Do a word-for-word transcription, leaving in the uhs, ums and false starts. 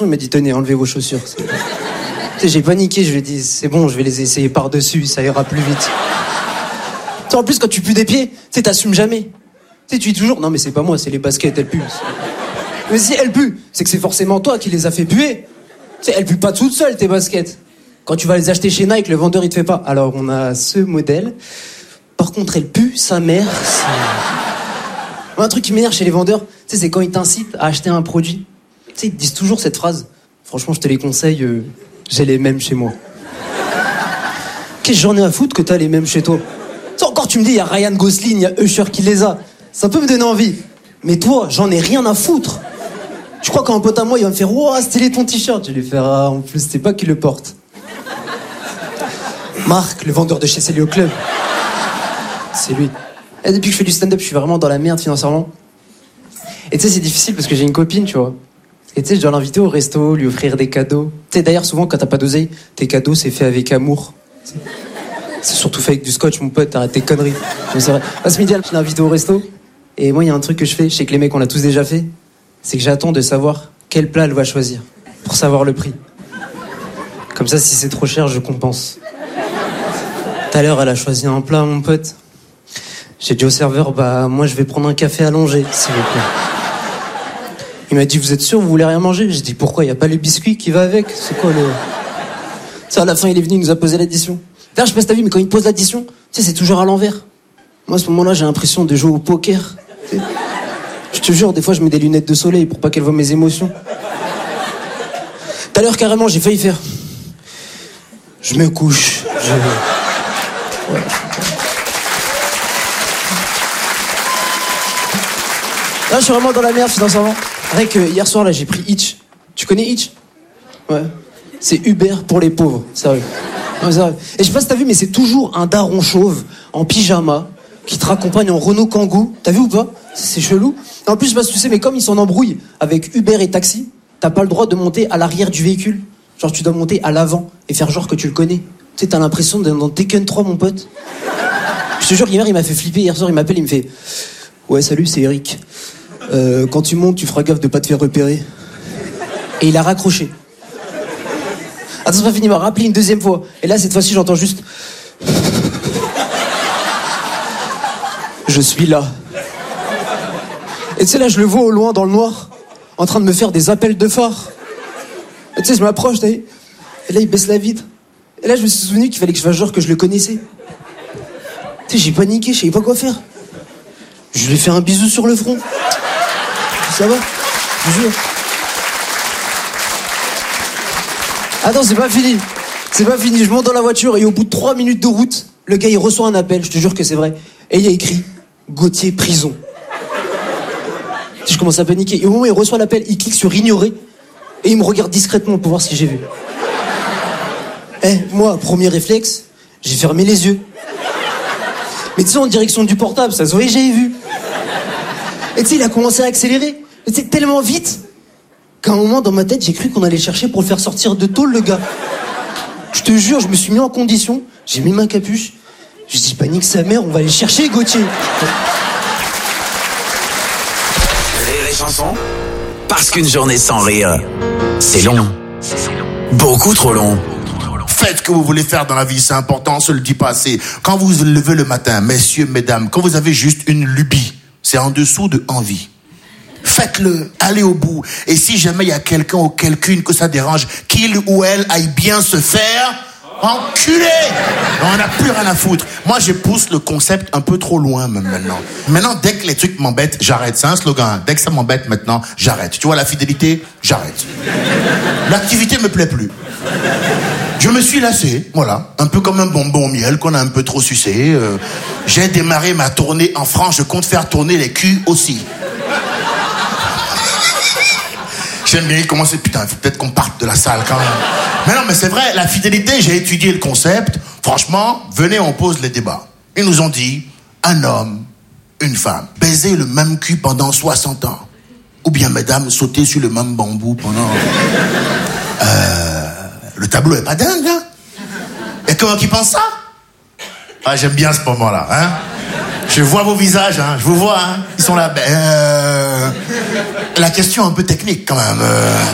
il m'a dit tenez, enlevez vos chaussures. Tu sais, j'ai paniqué, je lui ai dit c'est bon, je vais les essayer par-dessus, ça ira plus vite. Tu sais, en plus, quand tu pues des pieds, tu sais, t'assumes jamais. Tu sais, tu dis toujours non, mais c'est pas moi, c'est les baskets, elles puent. Mais si elles puent, c'est que c'est forcément toi qui les as fait puer. Tu sais, elles puent pas toutes seules, tes baskets. Quand tu vas les acheter chez Nike, le vendeur, il te fait pas. Alors, on a ce modèle. Par contre, elle pue, sa mère. C'est... Un truc qui m'énerve chez les vendeurs, tu sais, c'est quand ils t'incitent à acheter un produit. Tu sais, ils te disent toujours cette phrase. Franchement, je te les conseille, euh, j'ai les mêmes chez moi. Qu'est-ce que j'en ai à foutre que t'as les mêmes chez toi? Tu sais, encore, tu me dis, il y a Ryan Gosling, il y a Usher qui les a. Ça peut me donner envie. Mais toi, j'en ai rien à foutre. Je crois qu'un pote à moi, il va me faire « Ouah, stylé ton t-shirt !» Je vais lui faire « Ah, en plus, c'est pas qui le porte. » Marc, le vendeur de chez Célio Club. C'est lui. Et depuis que je fais du stand-up, je suis vraiment dans la merde financièrement. Et tu sais, c'est difficile parce que j'ai une copine, tu vois. Et tu sais, je dois l'inviter au resto, lui offrir des cadeaux. Tu sais, d'ailleurs, souvent, quand t'as pas d'oseille, tes cadeaux, c'est fait avec amour. C'est surtout fait avec du scotch, mon pote, t'arrêtes tes conneries. Mais c'est vrai. À ce midi, je l'ai invité au resto. Et moi, il y a un truc que je fais, je sais que les mecs, on l'a tous déjà fait. C'est que j'attends de savoir quel plat elle va choisir. Pour savoir le prix. Comme ça, si c'est trop cher, je compense. Tout à l'heure, elle a choisi un plat, mon pote. J'ai dit au serveur, bah, moi, je vais prendre un café allongé, s'il vous plaît. Il m'a dit, vous êtes sûr, vous voulez rien manger? J'ai dit, pourquoi? Il n'y a pas le biscuit qui va avec? C'est quoi le... Ça, à la fin, il est venu, il nous a posé l'addition. D'ailleurs, je sais pas si t'as vu, mais quand il pose l'addition, tu sais, c'est toujours à l'envers. Moi, à ce moment-là, j'ai l'impression de jouer au poker. Tu sais. Je te jure, des fois, je mets des lunettes de soleil pour pas qu'elle voie mes émotions. Tout à l'heure, carrément, j'ai failli faire... Je me couche. Je... Ouais. Là, je suis vraiment dans la merde financièrement. Rien que hier soir, là, j'ai pris Hitch. Tu connais Hitch? Ouais. C'est Uber pour les pauvres, sérieux. Ouais, sérieux. Et je sais pas si t'as vu, mais c'est toujours un daron chauve, en pyjama, qui te raccompagne en Renault Kangoo. T'as vu ou pas? C'est chelou. Et en plus, je sais pas si tu sais, mais comme ils s'en embrouillent avec Uber et taxi, t'as pas le droit de monter à l'arrière du véhicule. Genre, tu dois monter à l'avant et faire genre que tu le connais. Tu sais, t'as l'impression d'être dans Tekken trois, mon pote. Je te jure, hier, il m'a fait flipper. Hier soir, il m'appelle, il me fait « Ouais, salut, c'est Eric. Euh, quand tu montes, tu feras gaffe de pas te faire repérer. » Et il a raccroché. Attends, c'est pas fini, il m'a rappelé une deuxième fois. Et là, cette fois-ci, j'entends juste... Je suis là. Et tu sais, là, je le vois au loin, dans le noir, en train de me faire des appels de phare. Et tu sais, je m'approche, t'as vu. Et là, il baisse la vitre. Et là, je me suis souvenu qu'il fallait que je fasse genre que je le connaissais. Tu sais, j'ai paniqué, je savais pas quoi faire. Je lui ai fait un bisou sur le front. Ça va? Je te jure. Attends, c'est pas fini. C'est pas fini. Je monte dans la voiture et au bout de trois minutes de route, le gars, il reçoit un appel, je te jure que c'est vrai. Et il y a écrit Gauthier prison. Je commence à paniquer. Et au moment où il reçoit l'appel, il clique sur ignorer et il me regarde discrètement pour voir si j'ai vu. Eh, moi, premier réflexe, j'ai fermé les yeux. Mais tu sais, en direction du portable, ça se voyait, j'avais vu. Et tu sais, il a commencé à accélérer. Tu sais, tellement vite qu'à un moment, dans ma tête, j'ai cru qu'on allait chercher pour le faire sortir de tôle, le gars. Je te jure, je me suis mis en condition, j'ai mis ma capuche, je dis panique sa mère, on va aller chercher Gauthier. Rire et chanson, parce qu'une journée sans rire, c'est long. Beaucoup trop long. Faites ce que vous voulez faire dans la vie, c'est important, on se le dit pas assez. Quand vous vous levez le matin, messieurs, mesdames, quand vous avez juste une lubie, c'est en dessous de envie. Faites-le, allez au bout. Et si jamais il y a quelqu'un ou quelqu'une que ça dérange, qu'il ou elle aille bien se faire enculer. On n'a plus rien à foutre. Moi, je pousse le concept un peu trop loin même maintenant. Maintenant, dès que les trucs m'embêtent, j'arrête. C'est un slogan. Dès que ça m'embête maintenant, j'arrête. Tu vois, la fidélité, j'arrête. L'activité me plaît plus. Je me suis lassé, voilà. Un peu comme un bonbon au miel qu'on a un peu trop sucé. Euh, j'ai démarré ma tournée en France. Je compte faire tourner les culs aussi. J'aime bien commencer, putain, il faut peut-être qu'on parte de la salle quand même. Mais non, mais c'est vrai, la fidélité, j'ai étudié le concept. Franchement, venez, on pose les débats. Ils nous ont dit, un homme, une femme, baiser le même cul pendant soixante ans. Ou bien, mesdames, sauter sur le même bambou pendant... Euh, le tableau est pas dingue, hein? Et comment qui pense ça? Ah, j'aime bien ce moment-là, hein? Je vois vos visages, hein, je vous vois, hein. Ils sont là, ben... Euh... La question un peu technique, quand même. Euh...